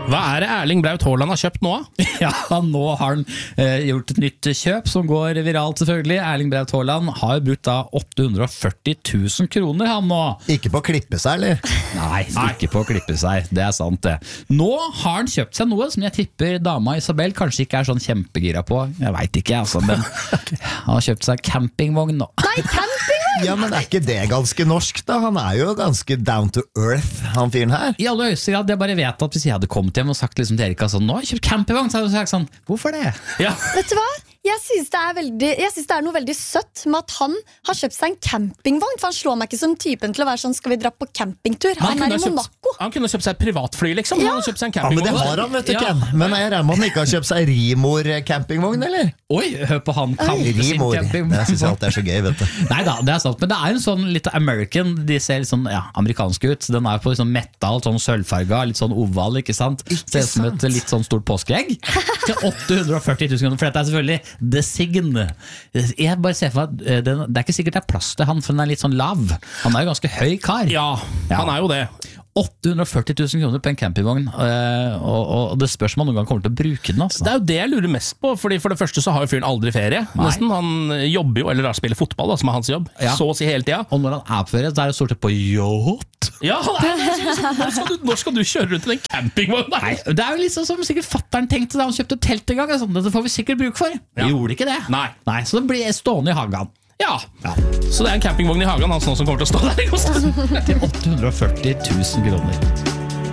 Hva det Erling Braut Haaland har kjøpt nå? Ja, nå har han gjort et nytt kjøp som går viralt selvfølgelig. Erling Braut Haaland har brukt da 840 000 kroner han nå. Ikke på å klippe seg, eller? Nei, ikke på å klippe seg, det sant det. Nå har han kjøpt seg noe som jeg tipper dama Isabel kanskje ikke sånn kjempegira på. Jeg vet ikke, altså, men han har kjøpt seg campingvogn nå. Nei, campingvogn? Ja, men ikke det ganske norsk da? Han jo ganske down to earth, han fyren her. I aller høyeste grad, jeg bare vet at hvis jeg hadde kommet hjem og sagt liksom til Erika sånn, nå har jeg kjøpt campingvogn, så hadde jeg sagt sånn, hvorfor det? Ja. Vet du hva? Jeg synes det noe veldig søtt med at han har kjøpt seg en campingvogn, for han slår meg ikke som typen til å være sånn, skal vi dra på campingtur? Han I Monaco. Han kunne kjøpt seg et privatfly, liksom. Ja. Han har kjøpt seg en Ja, men campingvogn. det har han, vet du, Ken. Men jeg regner med at han ikke har kjøpt seg Rimor campingvogn, eller? Oi, hør på han kalte sin Rimor, campingvogn. det synes jeg alltid så gøy, vet du. Neida, det sant, men det en sånn litt American, de ser litt sånn amerikansk ut. Den på sånn metal, sånn sølvfarga, litt sånn oval, ikke sant? Ser ut som et litt sånn stort påskeegg. Til 840 000 kroner, for dette selvfølgelig The Sign. Jeg bare ser for meg at det ikke sikkert det plass til han, for den litt sånn lav. Han jo ganske høy kar. Ja, han jo det. 840 000 kroner på en campingvogn, og det spørs om han noen gang kommer til å bruke den. Altså. Det jo det jeg lurer mest på, fordi for det første så har jo fyren aldri ferie. Nesten, han jobber jo, eller da spiller fotball, da, som hans jobb, så å si hele tida. Og når han på ferie, så det stort sett på yacht. Ja, når skal du kjøre rundt i den campingvognen? Nei, det jo liksom som sikkert fatteren tenkte da han kjøpte telt en gang. Sånn, dette får vi sikkert bruk for. Vi gjorde ikke det. Nei, så det blir stående i hagen. Ja, så det en campingvogn i hagen hans nå som kommer til å stå der i kosten. Til 840 000 kroner.